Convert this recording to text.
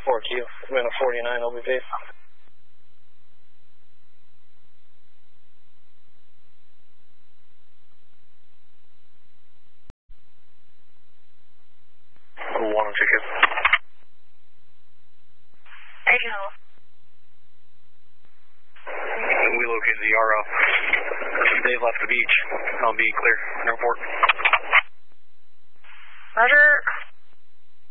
4Q. We're in a 49 LBP. One on ticket. Echo. We located the RO. They've left the beach. I'll be clear. Report. Roger.